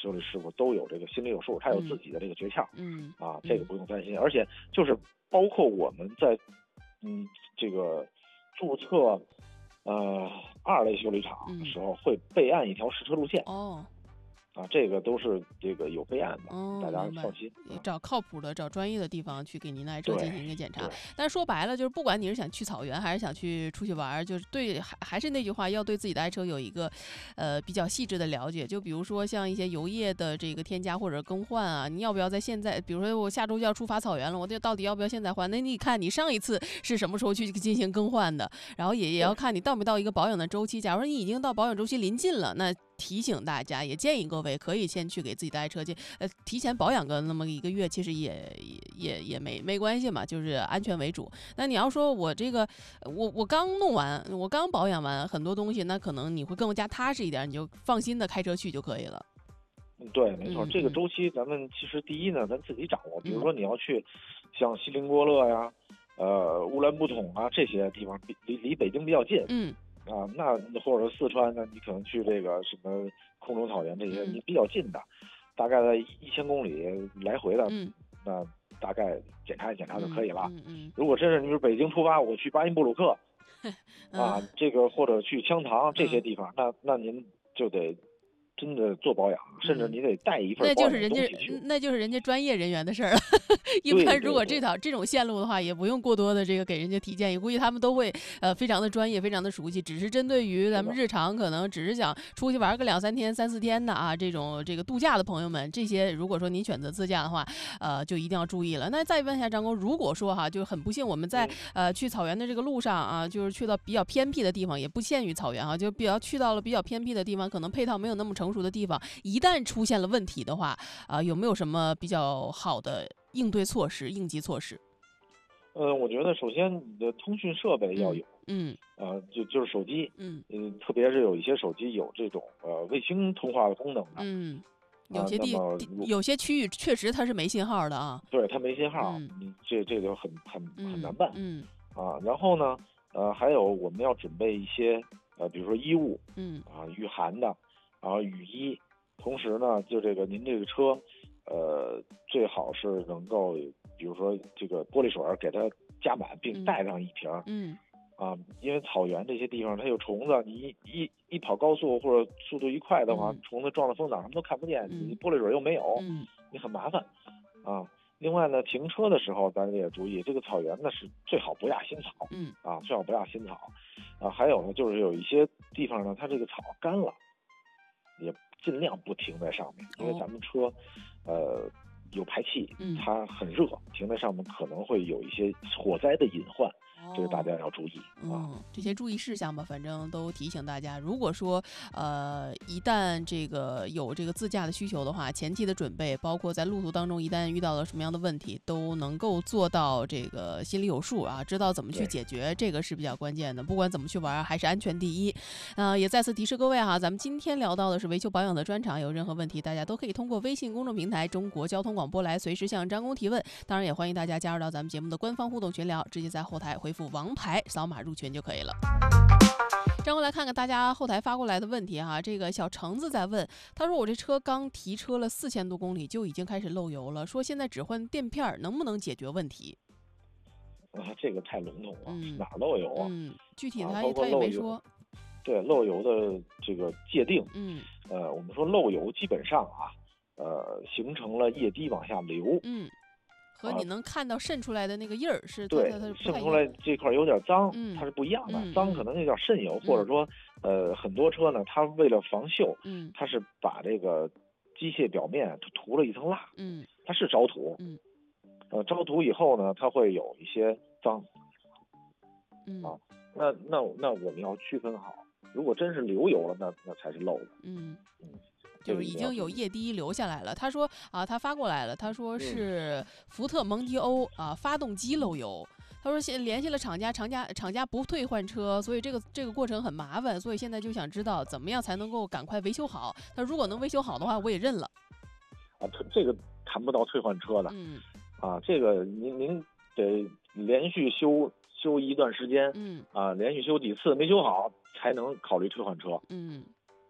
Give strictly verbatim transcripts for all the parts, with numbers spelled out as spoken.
修理师傅都有这个心里有数，他有自己的这个诀窍， 嗯啊，这个不用担心。而且就是包括我们在嗯这个注册呃二类修理厂的时候，会备案一条实车路线。 哦。 啊，这个都是这个有备案的， 哦， 大家放心。 也找靠谱的、找专业的地方去给您的爱车进行一个检查。 对， 但是说白了，就是不管你是想去草原，还是想去出去玩，就是对，还还是那句话，要对自己的爱车有一个呃比较细致的了解。就比如说像一些油液的这个添加或者更换啊，你要不要在现在，比如说我下周就要出发草原了，我这到底要不要现在换？那你看你上一次是什么时候去进行更换的？然后也也要看你到没到一个保养的周期。假如说你已经到保养周期临近了，那提醒大家，也建议各位可以先去给自己的爱车去呃提前保养个那么一个月，其实也也也也没没关系嘛，就是安全为主。那你要说我这个我我刚弄完，我刚保养完很多东西，那可能你会更加踏实一点，你就放心的开车去就可以了。 对，没错， 嗯、 这个周期咱们其实第一呢，咱自己掌握。比如说你要去像锡林郭勒呀、呃乌兰布统啊这些地方，离离北京比较近。 嗯。 啊，那或者四川呢，你可能去这个什么空中草原这些， 嗯、 你比较近的，大概在一千公里来回的， 嗯， 那大概检查一检查就可以了。 嗯 嗯, 嗯如果真是你是北京出发，我去巴音布鲁克，啊，这个或者去羌塘这些地方，嗯、那那您就得真的做保养，甚至你得带一份保养的东西去。 那就是人家专业人员的事儿了。一般如果这条这种线路的话，也不用过多的这个给人家提建议，估计他们都会呃非常的专业，非常的熟悉。只是针对于咱们日常可能只是想出去玩个两三天、三四天的啊，这种这个度假的朋友们，这些如果说您选择自驾的话，呃，就一定要注意了。那再问一下张工，如果说哈，就很不幸我们在呃去草原的这个路上啊，就是去到比较偏僻的地方，也不限于草原啊，就比较去到了比较偏僻的地方，可能配套没有那么成熟的地方，一旦出现了问题的话，啊、呃，有没有什么比较好的应对措施、应急措施？ 呃，我觉得首先你的通讯设备要有， 嗯， 嗯呃，就就是手机， 嗯， 呃，特别是有一些手机有这种呃卫星通话的功能的， 嗯，有些地、 啊、 有些区域确实它是没信号的啊， 对，它没信号， 嗯、 你这这就很很很难办， 嗯， 啊，然后呢，呃，还有我们要准备一些呃，比如说衣物， 嗯， 啊，御寒的，然后雨衣，同时呢，就这个您这个车，呃，最好是能够，比如说这个玻璃水给它加满，并带上一瓶， 嗯， 啊，因为草原这些地方它有虫子，你一一一跑高速或者速度一快的话， 嗯、 虫子撞到风挡什么都看不见， 嗯、 你玻璃水又没有， 嗯、 你很麻烦，啊。另外呢，停车的时候大家也注意，这个草原呢是最好不压新草， 嗯啊，最好不压新草，啊，还有呢就是有一些地方呢，它这个草干了，也尽量不停在上面，因为咱们车，呃，有排气，它很热，停在上面可能会有一些火灾的隐患。这个大家要注意啊、 嗯，这些注意事项吧，反正都提醒大家。如果说呃，一旦这个有这个自驾的需求的话，前期的准备，包括在路途当中一旦遇到了什么样的问题，都能够做到这个心里有数啊，知道怎么去解决，这个是比较关键的。不管怎么去玩，还是安全第一。呃，也再次提示各位哈，咱们今天聊到的是维修保养的专场，有任何问题大家都可以通过微信公众平台中国交通广播来随时向张工提问。当然也欢迎大家加入到咱们节目的官方互动群聊，直接在后台回复王牌扫码入群就可以了。张工来看看大家后台发过来的问题哈，这个小橙子在问，他说我这车刚提车了四千多公里就已经开始漏油了，说现在只换垫片能不能解决问题？ 啊，这个太笼统了， 嗯、 哪漏油啊？ 嗯，具体他、 啊、 他也没说。 对漏油的这个界定， 嗯， 呃，我们说漏油基本上啊，呃，形成了液滴往下流， 嗯。和你能看到渗出来的那个印儿是对，渗出来这块有点脏， 嗯、 它是不一样的。 嗯、 脏可能那叫渗油， 嗯、 或者说，呃，很多车呢，它为了防锈， 嗯， 它是把这个机械表面它涂了一层蜡， 嗯， 它是招涂， 嗯， 呃，招涂以后呢，它会有一些脏， 嗯啊，那那那我们要区分好，如果真是流油了，那那才是漏的， 嗯嗯。 就是已经有液滴流下来了。他说啊，他发过来了，他说是福特蒙迪欧啊发动机漏油。他说现联系了厂家，厂家厂家不退换车，所以这个这个过程很麻烦，所以现在就想知道怎么样才能够赶快维修好。他如果能维修好的话，我也认了。 啊，这个谈不到退换车的， 嗯， 啊，这个您您得连续修修一段时间， 嗯， 啊，连续修几次没修好才能考虑退换车， 嗯。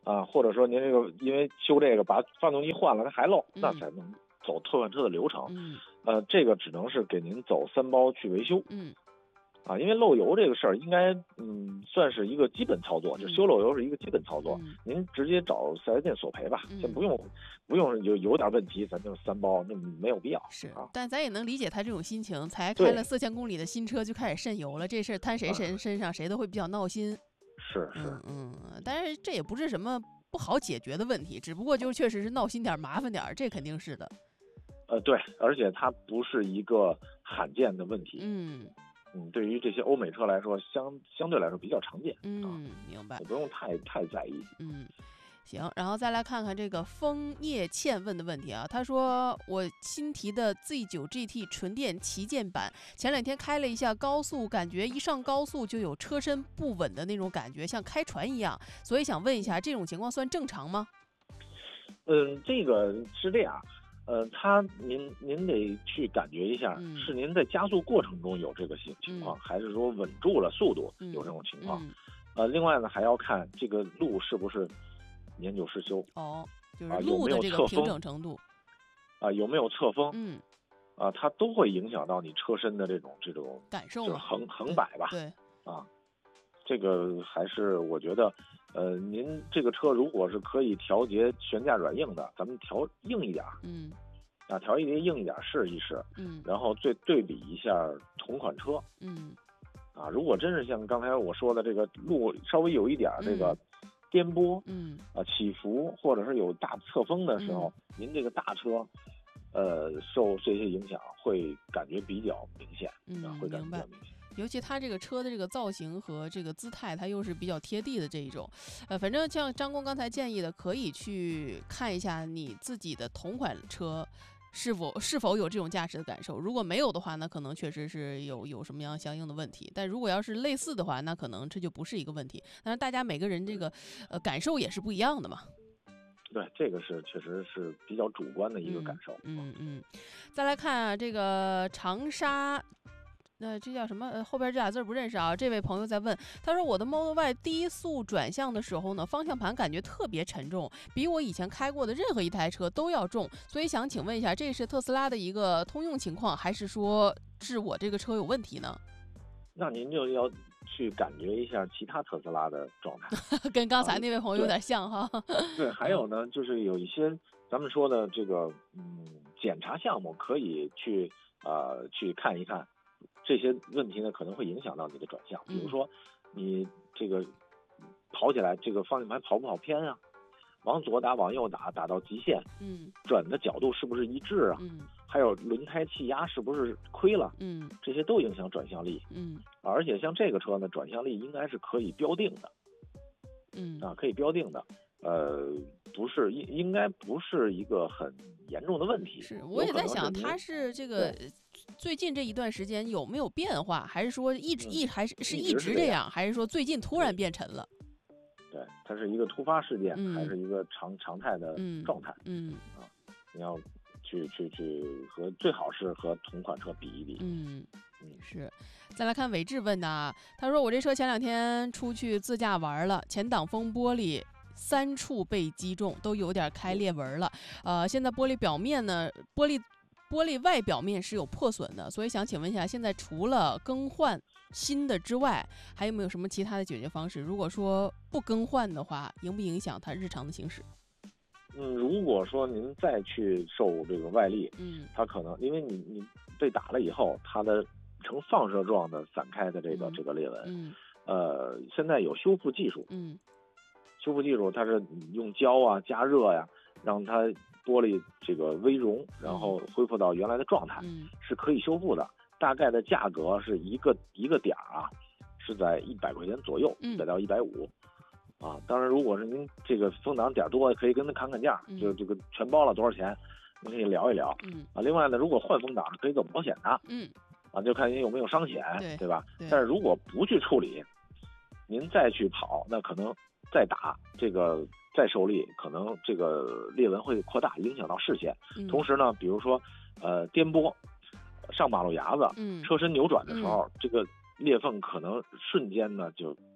啊，或者说您这个因为修这个把发动机换了它还漏， 嗯、 那才能走退换车的流程。 嗯， 呃，这个只能是给您走三包去维修。 嗯。 啊，因为漏油这个事儿，应该嗯算是一个基本操作， 嗯、 就修漏油是一个基本操作。 嗯、 您直接找四 S 店索赔吧， 嗯、 先不用不用有有点问题，咱就三包，那没有必要。 是， 啊、 但咱也能理解他这种心情，才开了四千公里的新车就开始渗油了，这事儿摊谁身身上、啊、谁都会比较闹心。 是是， 嗯嗯，但是这也不是什么不好解决的问题，只不过就确实是闹心点、麻烦点，这肯定是的。 呃，对，而且它不是一个罕见的问题。 嗯。 嗯，对于这些欧美车来说，相相对来说比较常见。 嗯， 啊、 明白， 也不用太太在意。 嗯，行，然后再来看看这个枫叶倩问的问题啊。他说我新提的 Z 九 G T 纯电旗舰版，前两天开了一下高速，感觉一上高速就有车身不稳的那种感觉，像开船一样，所以想问一下，这种情况算正常吗？ 嗯，这个是这样。呃，它您您得去感觉一下， 嗯、 是您在加速过程中有这个情情况， 嗯、 还是说稳住了速度有这种情况？ 嗯嗯、 呃，另外呢，还要看这个路是不是年久失修。 哦，就是路的这个平整程度。 啊、呃，有没有侧风？ 嗯， 啊、呃，它都会影响到你车身的这种这种感受， 就是横横摆吧。 对， 啊，这个还是我觉得。呃，您这个车如果是可以调节悬架软硬的，咱们调硬一点， 嗯， 啊，调一点硬一点试一试， 嗯， 然后对对比一下同款车， 嗯， 啊，如果真是像刚才我说的这个路稍微有一点这个颠簸， 嗯， 啊起伏，或者是有大侧风的时候， 嗯、 您这个大车，呃，受这些影响会感觉比较明显， 嗯， 啊，会感觉比较明显。 尤其它这个车的这个造型和这个姿态，它又是比较贴地的这一种，呃，反正像张工刚才建议的，可以去看一下你自己的同款车是否是否有这种驾驶的感受。如果没有的话，那可能确实是有有什么样相应的问题。但如果要是类似的话，那可能这就不是一个问题。但是大家每个人这个呃感受也是不一样的嘛。 对，这个是确实是比较主观的一个感受。 嗯 嗯, 嗯，再来看啊，这个长沙。那这叫什么？呃，后边这俩字不认识啊。这位朋友在问，他说我的 Model Y 低速转向的时候呢，方向盘感觉特别沉重，比我以前开过的任何一台车都要重，所以想请问一下，这是特斯拉的一个通用情况，还是说是我这个车有问题呢？ 那您就要去感觉一下其他特斯拉的状态， 跟刚才那位朋友有点像哈。 啊、对, 对，还有呢，就是有一些咱们说的这个嗯检查项目可以去呃去看一看。这些问题呢可能会影响到你的转向，比如说你这个跑起来这个方向盘跑不跑偏啊，往左打往右打打到极限， 嗯， 转的角度是不是一致啊， 嗯， 还有轮胎气压是不是亏了， 嗯， 这些都影响转向力， 嗯， 而且像这个车呢转向力应该是可以标定的， 嗯啊可以标定的，呃不是应应该不是一个很严重的问题。 是，我也在想它是这个最近这一段时间有没有变化，还是说一直、嗯、一还是是一直这样，还是说最近突然变沉了？ 对，它是一个突发事件， 嗯、 还是一个常常态的状态？ 嗯, 嗯啊，你要去去去和最好是和同款车比一比。 嗯嗯，是。再来看伟志问的啊，他说我这车前两天出去自驾玩了，前挡风玻璃三处被击中，都有点开裂纹了。呃，现在玻璃表面呢，玻璃玻璃外表面是有破损的，所以想请问一下，现在除了更换新的之外，还有没有什么其他的解决方式？如果说不更换的话，影不影响它日常的行驶？ 嗯，如果说您再去受这个外力， 嗯， 它可能因为你你被打了以后，它的呈放射状的散开的这个、 嗯、 这个裂纹， 嗯， 呃，现在有修复技术， 嗯， 修复技术它是用胶啊加热呀、啊，让它玻璃这个微溶，然后恢复到原来的状态， 嗯，是可以修复的。大概的价格是一个一个点啊，是在一百块钱左右，一百到一百五。啊，当然，如果是您这个风挡点多，可以跟他砍砍价， 嗯、 就这个全包了多少钱，您可以聊一聊。 嗯啊，另外呢，如果换风挡可以走保险的， 嗯， 啊，就看您有没有伤险， 对, 对吧？ 对但是如果不去处理，您再去跑，那可能再打这个再受力，可能这个裂纹会扩大，影响到视线。 嗯、 同时呢，比如说呃颠簸，上马路牙子， 嗯， 车身扭转的时候， 嗯、 这个裂缝可能瞬间呢就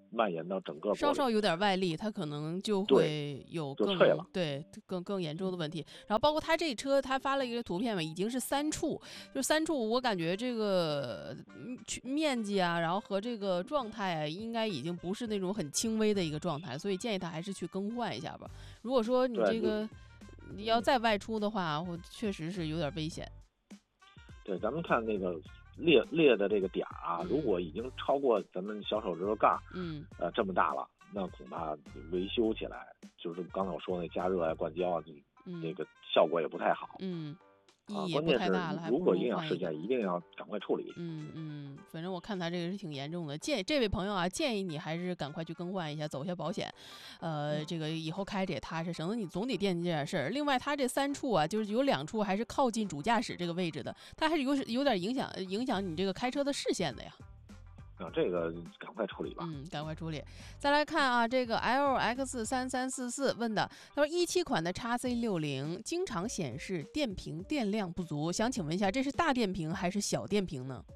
蔓延到整个玻璃。 稍稍有点外力，它可能就会有更脆了， 对更更严重的问题。然后包括它这车，它发了一个图片嘛，已经是三处，就三处，我感觉这个面积啊，然后和这个状态啊，应该已经不是那种很轻微的一个状态，所以建议他还是去更换一下吧。如果说你这个你要再外出的话，我确实是有点危险。 对，咱们看那个裂裂的这个点啊，如果已经超过咱们小手指头盖， 嗯， 呃，这么大了，那恐怕维修起来，就是刚才我说那加热啊、灌胶啊， 嗯、 这个效果也不太好。 嗯。 啊， 关键是如果影响事件，一定要赶快处理。 嗯嗯，反正我看他这个是挺严重的，建这位朋友啊，建议你还是赶快去更换一下，走一下保险。呃，这个以后开着也踏实，省得你总得惦记这点事儿。另外，他这三处啊，就是有两处还是靠近主驾驶这个位置的，它还是有有点影响影响你这个开车的视线的呀。 啊，这个赶快处理吧。 嗯，赶快处理。再来看啊，这个 L X 三三四四问的，他说一七款的 X C 六十经常显示电瓶电量不足，想请问一下，这是大电瓶还是小电瓶呢？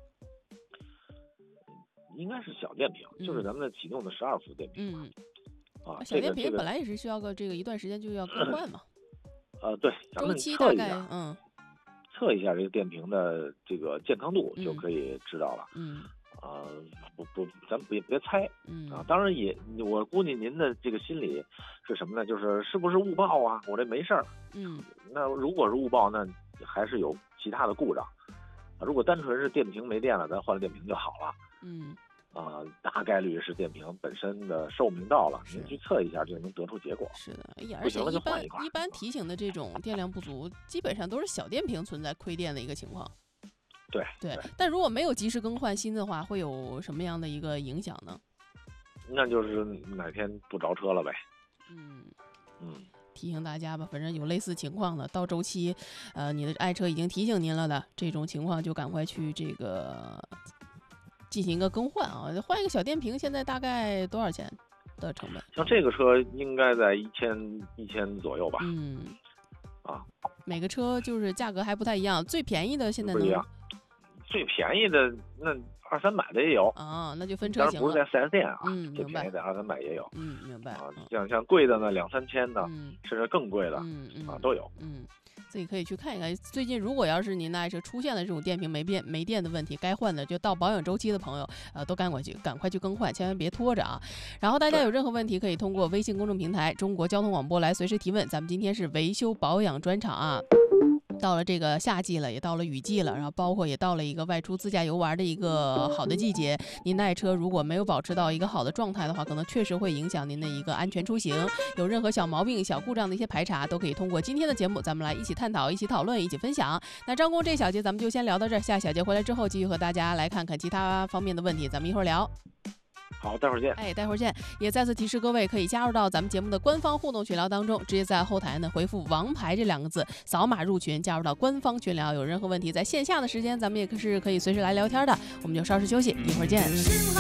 应该是小电瓶，嗯、就是咱们的启动的十二伏电瓶。 嗯， 啊， 小电瓶本来也是需要个这个一段时间就要更换嘛。 呃，对，咱们周期大概嗯， 测一下这个电瓶的这个健康度就可以知道了。 嗯。 啊、呃，不不，咱别别猜， 嗯啊，当然也，我估计您的这个心理是什么呢？就是是不是误报啊？我这没事儿， 嗯， 那如果是误报，那还是有其他的故障，啊，如果单纯是电瓶没电了，咱换了电瓶就好了， 嗯， 啊，大概率是电瓶本身的寿命到了，您去测一下就能得出结果。 是的，而且一般一般提醒的这种电量不足，基本上都是小电瓶存在亏电的一个情况。 对对，但如果没有及时更换新的话，会有什么样的一个影响呢？ 那就是哪天不着车了呗。 嗯嗯， 提醒大家吧，反正有类似情况的，到周期，呃，你的爱车已经提醒您了的这种情况，就赶快去这个进行一个更换啊，换一个小电瓶，现在大概多少钱的成本？ 像这个车应该在一千一千左右吧。 嗯， 啊， 每个车就是价格还不太一样，最便宜的现在能。 最便宜的那二三百的也有啊，那就分车型了。 当然不是在四 S 店啊， 嗯， 最便宜的二三百也有。 嗯，明白。 啊，像像贵的呢，两三千的， 嗯， 甚至更贵的， 嗯嗯啊都有。 嗯，自己可以去看一看。最近如果要是您的爱车出现了这种电瓶没电没电的问题，该换的就到保养周期的朋友，呃，都赶快去赶快去更换，千万别拖着啊。然后大家有任何问题可以通过微信公众平台中国交通广播来随时提问。咱们今天是维修保养专场啊。到了这个夏季了，也到了雨季了，然后包括也到了一个外出自驾游玩的一个好的季节。您的爱车如果没有保持到一个好的状态的话，可能确实会影响您的一个安全出行。有任何小毛病、小故障的一些排查，都可以通过今天的节目，咱们来一起探讨、一起讨论、一起分享。那张工这小节咱们就先聊到这儿，下小节回来之后继续和大家来看看其他方面的问题，咱们一会儿聊。 好，待会儿见。 哎，待会儿见。也再次提示各位，可以加入到咱们节目的官方互动群聊当中，直接在后台呢回复“王牌”这两个字，扫码入群，加入到官方群聊。有任何问题，在线下的时间咱们也是可以随时来聊天的。我们就稍事休息，一会儿见。